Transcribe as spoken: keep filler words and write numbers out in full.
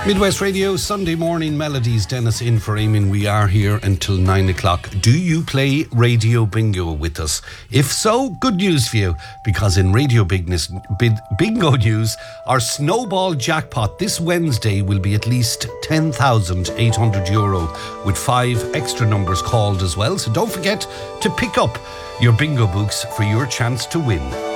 Midwest Radio, Sunday morning melodies. Dennis in for Eamon. We are here until nine o'clock. Do you play Radio Bingo with us? If so, good news for you, because in Radio Bigness, Bid, Bingo news, our snowball jackpot this Wednesday will be at least ten thousand eight hundred euro, with five extra numbers called as well. So don't forget to pick up your bingo books for your chance to win.